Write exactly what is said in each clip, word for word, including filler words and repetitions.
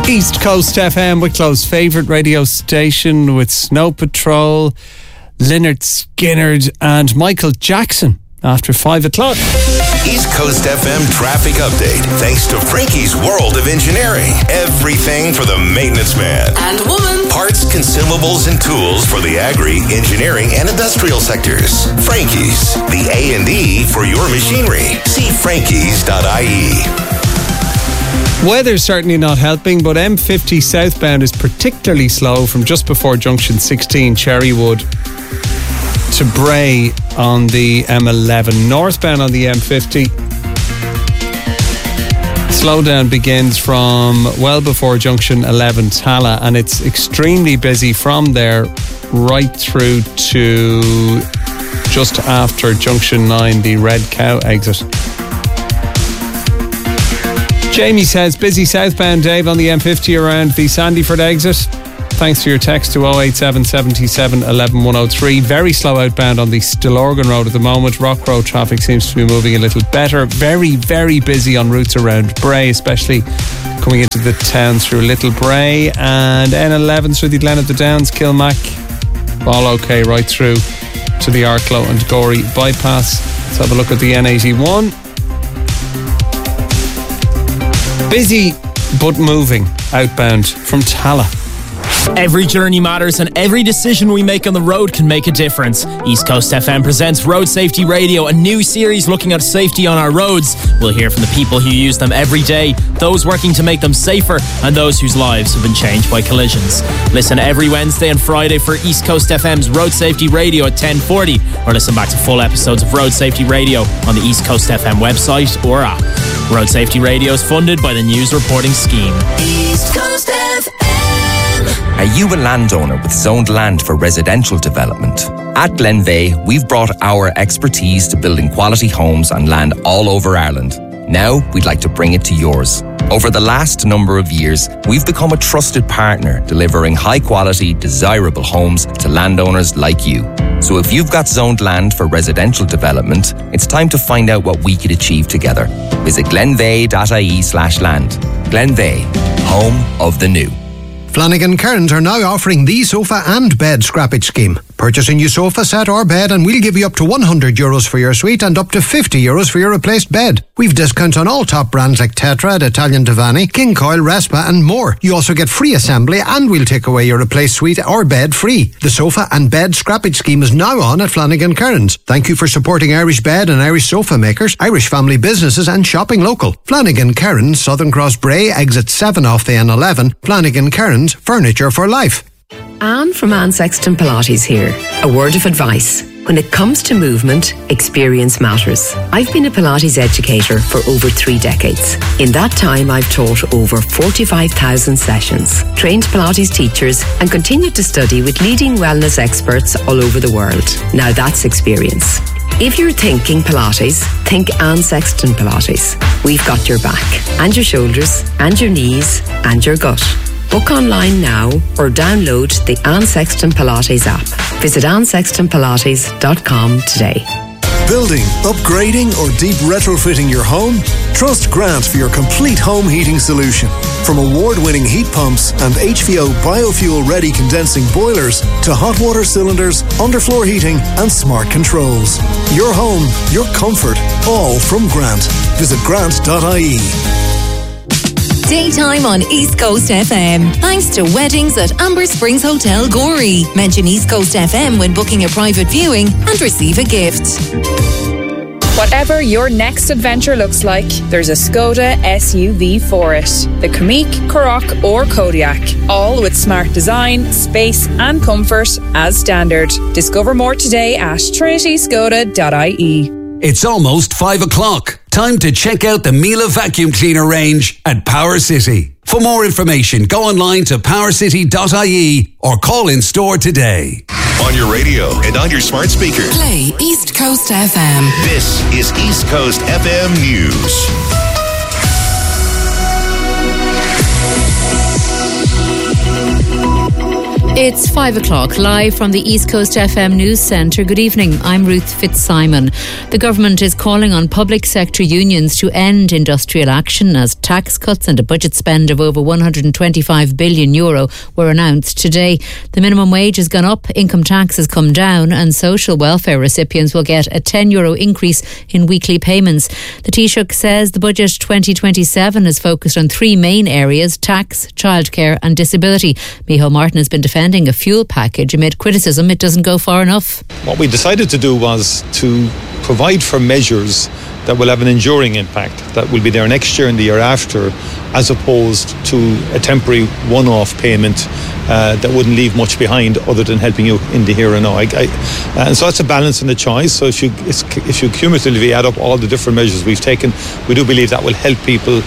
East Coast F M, Wicklow's favourite radio station, with Snow Patrol, Lynyrd Skynyrd and Michael Jackson after five o'clock. East Coast F M traffic update, thanks to Frankie's World of Engineering. Everything for the maintenance man and woman. Parts, consumables, and tools for the agri, engineering, and industrial sectors. Frankie's, the A and E for your machinery. See frankies dot I E. Weather's certainly not helping, but M fifty southbound is particularly slow from just before junction sixteen, Cherrywood, to Bray on the M eleven. Northbound on the M fifty, slowdown begins from well before junction eleven, Tala, and it's extremely busy from there right through to just after junction nine, the Red Cow exit. Jamie says, busy southbound, Dave, on the M fifty around the Sandyford exit. Thanks for your text to oh eight seven, seven seven, one one one oh three. Very slow outbound on the Stillorgan Road at the moment. Rock Road traffic seems to be moving a little better. Very, very busy on routes around Bray, especially coming into the town through Little Bray. And N eleven through the Glen of the Downs, Kilmac, all okay right through to the Arklow and Gorey bypass. Let's have a look at the N eighty-one. Busy but moving outbound from Tala. Every journey matters and every decision we make on the road can make a difference. East Coast F M presents Road Safety Radio, a new series looking at safety on our roads. We'll hear from the people who use them every day, those working to make them safer, and those whose lives have been changed by collisions. Listen every Wednesday and Friday for East Coast F M's Road Safety Radio at ten forty, or listen back to full episodes of Road Safety Radio on the East Coast F M website or app. Road Safety Radio is funded by the News Reporting Scheme. East Coast F M. Are you a landowner with zoned land for residential development? At Glenveigh, we've brought our expertise to building quality homes on land all over Ireland. Now, we'd like to bring it to yours. Over the last number of years, we've become a trusted partner, delivering high-quality, desirable homes to landowners like you. So if you've got zoned land for residential development, it's time to find out what we could achieve together. Visit glenveigh.ie slash land. Glenveigh, home of the new. Flanagan Cairns are now offering the sofa and bed scrappage scheme. Purchase a new sofa set or bed and we'll give you up to one hundred euros for your suite and up to fifty euros for your replaced bed. We've discounts on all top brands like Tetra, Italian Divani, King Coil, Respa and more. You also get free assembly and we'll take away your replaced suite or bed free. The sofa and bed scrappage scheme is now on at Flanagan Cairns. Thank you for supporting Irish bed and Irish sofa makers, Irish family businesses and shopping local. Flanagan Cairns, Southern Cross Bray, exit seven off the N eleven. Flanagan Cairns, furniture for life. Anne from Anne Sexton Pilates here. A word of advice. When it comes to movement, experience matters. I've been a Pilates educator for over three decades. In that time, I've taught over forty-five thousand sessions, trained Pilates teachers, and continued to study with leading wellness experts all over the world. Now that's experience. If you're thinking Pilates, think Anne Sexton Pilates. We've got your back, and your shoulders, and your knees, and your gut. Book online now or download the Anne Sexton Pilates app. Visit anne sexton pilates dot com today. Building, upgrading or deep retrofitting your home? Trust Grant for your complete home heating solution. From award-winning heat pumps and H V O biofuel-ready condensing boilers to hot water cylinders, underfloor heating and smart controls. Your home, your comfort, all from Grant. Visit grant dot I E. Daytime on East Coast F M. Thanks to Weddings at Amber Springs Hotel, Gorey. Mention East Coast F M when booking a private viewing and receive a gift. Whatever your next adventure looks like, there's a Skoda S U V for it. The Kamiq, Karoq or Kodiaq. All with smart design, space and comfort as standard. Discover more today at trinity skoda dot I E. It's almost five o'clock. Time to check out the Miele vacuum cleaner range at Power City. For more information, go online to power city dot I E or call in store today. On your radio and on your smart speaker. Play East Coast F M. This is East Coast F M News. It's five o'clock, live from the East Coast F M News Centre. Good evening, I'm Ruth Fitzsimon. The government is calling on public sector unions to end industrial action as tax cuts and a budget spend of over one hundred twenty-five billion euro were announced today. The minimum wage has gone up, income tax has come down, and social welfare recipients will get a ten euro increase in weekly payments. The Taoiseach says the budget twenty twenty-seven is focused on three main areas: tax, childcare and disability. Micheál Martin has been defending a fuel package amid criticism it doesn't go far enough. What we decided to do was to provide for measures that will have an enduring impact, that will be there next year and the year after, as opposed to a temporary one-off payment uh, that wouldn't leave much behind other than helping you in the here and now. I, I, and so that's a balance and a choice. So if you if you cumulatively add up all the different measures we've taken, we do believe that will help people.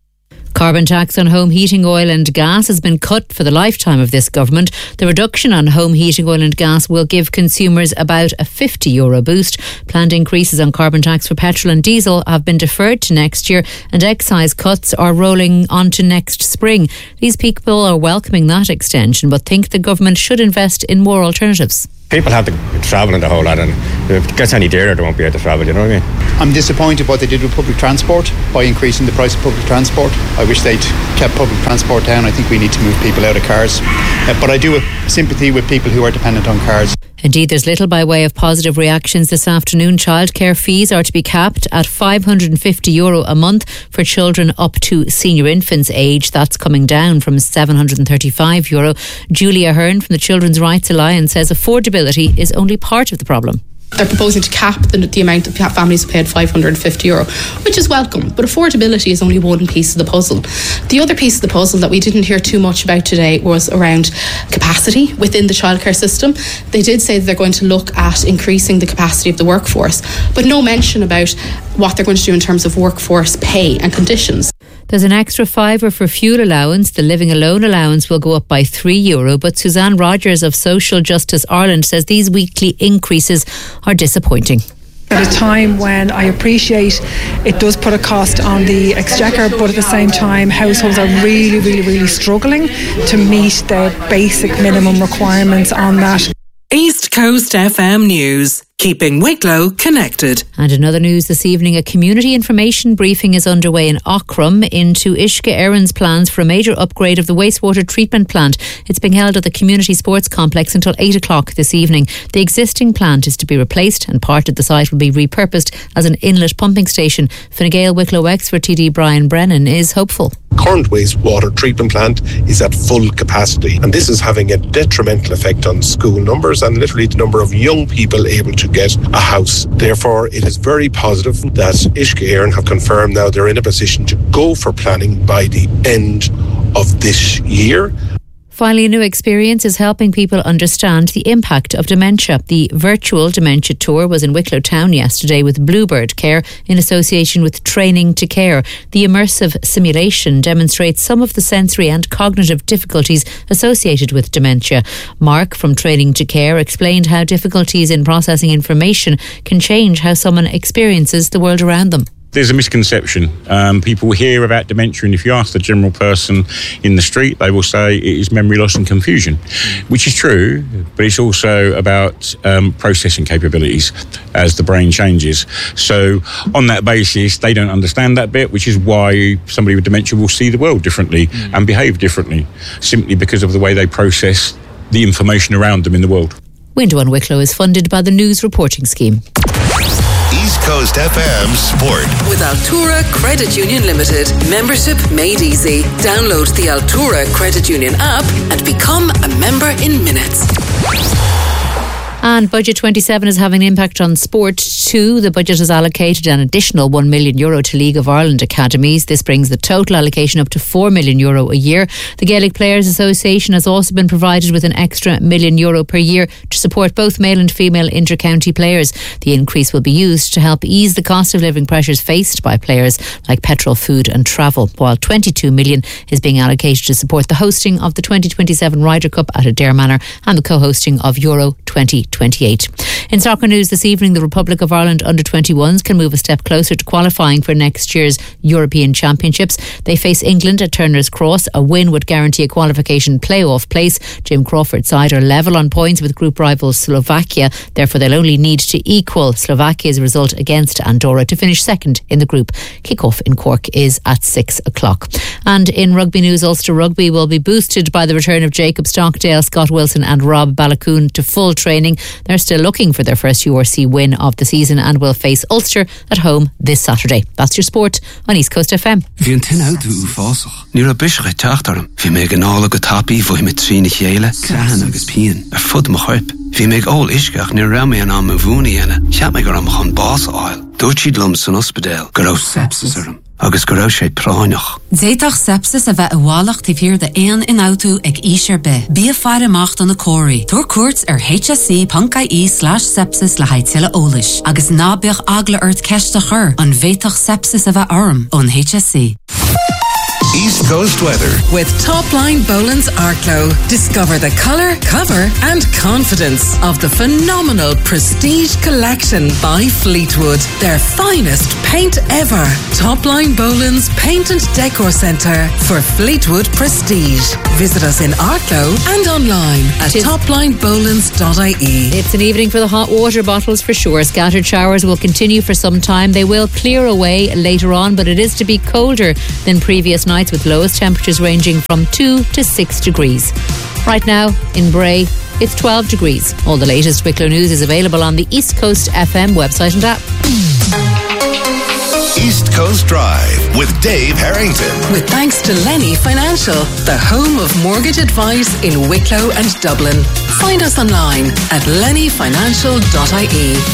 Carbon tax on home heating oil and gas has been cut for the lifetime of this government. The reduction on home heating oil and gas will give consumers about a fifty euro boost. Planned increases on carbon tax for petrol and diesel have been deferred to next year, and excise cuts are rolling on to next spring. These people are welcoming that extension, but think the government should invest in more alternatives. People have to travel in the whole lot, and if it gets any dearer, they won't be able to travel, you know what I mean? I'm disappointed what they did with public transport by increasing the price of public transport. I wish they'd kept public transport down. I think we need to move people out of cars. Uh, but I do have sympathy with people who are dependent on cars. Indeed, there's little by way of positive reactions this afternoon. Childcare fees are to be capped at five hundred fifty euro a month for children up to senior infants age. That's coming down from seven hundred thirty-five euro. Julia Hearn from the Children's Rights Alliance says affordability is only part of the problem. They're proposing to cap the, the amount that families pay at five hundred fifty euro, which is welcome, but affordability is only one piece of the puzzle. The other piece of the puzzle that we didn't hear too much about today was around capacity within the childcare system. They did say that they're going to look at increasing the capacity of the workforce, but no mention about what they're going to do in terms of workforce pay and conditions. There's an extra fiver for fuel allowance. The living alone allowance will go up by three euro, but Suzanne Rogers of Social Justice Ireland says these weekly increases are disappointing. At a time when I appreciate it does put a cost on the exchequer, but at the same time households are really, really, really struggling to meet their basic minimum requirements on that. East Coast F M News, keeping Wicklow connected. And in other news this evening, a community information briefing is underway in Aughrim into Uisce Éireann's plans for a major upgrade of the wastewater treatment plant. It's being held at the Community Sports Complex until eight o'clock this evening. The existing plant is to be replaced and part of the site will be repurposed as an inlet pumping station. Fine Gael Wicklow Wexford T D Brian Brennan is hopeful. Current wastewater treatment plant is at full capacity, and this is having a detrimental effect on school numbers and literally the number of young people able to get a house. Therefore, it is very positive that Uisce Éireann have confirmed now they're in a position to go for planning by the end of this year. Finally, a new experience is helping people understand the impact of dementia. The virtual dementia tour was in Wicklow Town yesterday with Bluebird Care in association with Training to Care. The immersive simulation demonstrates some of the sensory and cognitive difficulties associated with dementia. Mark from Training to Care explained how difficulties in processing information can change how someone experiences the world around them. There's a misconception. Um, people hear about dementia, and if you ask the general person in the street, they will say it is memory loss and confusion, which is true, but it's also about um, processing capabilities as the brain changes. So on that basis, they don't understand that bit, which is why somebody with dementia will see the world differently mm. and behave differently, simply because of the way they process the information around them in the world. Window on Wicklow is funded by the News Reporting Scheme. East Coast F M Sport. With Altura Credit Union Limited. Membership made easy. Download the Altura Credit Union app and become a member in minutes. And Budget twenty-seven is having an impact on sport too. The budget has allocated an additional one million euro to League of Ireland academies. This brings the total allocation up to four million euro a year. The Gaelic Players Association has also been provided with an extra million euro per year to support both male and female inter-county players. The increase will be used to help ease the cost of living pressures faced by players like petrol, food and travel, while twenty-two million is being allocated to support the hosting of the twenty twenty-seven Ryder Cup at Adair Manor and the co-hosting of Euro twenty twenty. twenty-eight. In soccer news this evening, the Republic of Ireland under twenty-ones can move a step closer to qualifying for next year's European Championships. They face England at Turner's Cross. A win would guarantee a qualification playoff place. Jim Crawford's side are level on points with group rival Slovakia. Therefore, they'll only need to equal Slovakia's result against Andorra to finish second in the group. Kick-off in Cork is at six o'clock. And in rugby news, Ulster Rugby will be boosted by the return of Jacob Stockdale, Scott Wilson and Rob Balakoon to full training. They're still looking for their first U R C win of the season and will face Ulster at home this Saturday. That's your sport on East Coast F M. Bhí an tin out ú fásach. Ní ra bisach é teachtarm. Bhí mé gnála go tapi bhí mit trína chéile, crehan agus pían. Ar fud mo chuip. Bhí mé ól isceach ní ra mé an am a bhúni ena. Cheap mé gur am chun bás áil. Dúirt siad lum san ospedéil. Go raibh sepsis arm. Agus go raibh sé práineach. Déitach sepsis a bheith a bhálacht tí bhír de éan in auto ag ísir be. Bí a fear amacht an a cóirí. Tuair cuairt ar h s c dot i e slash sepsis le haid tuile ólis. Agus nábeach agla ort ceiste chur an bhéitach sepsis a bheith orm ón H S C. East Coast weather. With Topline Boland's Arklow. Discover the colour, cover and confidence of the phenomenal Prestige Collection by Fleetwood. Their finest paint ever. Topline Boland's Paint and Decor Centre for Fleetwood Prestige. Visit us in Arklow and online at top line bolands dot i e. It's an evening for the hot water bottles for sure. Scattered showers will continue for some time. They will clear away later on, but it is to be colder than previous nights, with lowest temperatures ranging from two to six degrees. Right now in Bray, it's twelve degrees. All the latest Wicklow news is available on the East Coast F M website and app. East Coast Drive with Dave Harrington. With thanks to Lenny Financial, the home of mortgage advice in Wicklow and Dublin. Find us online at lenny financial dot i e.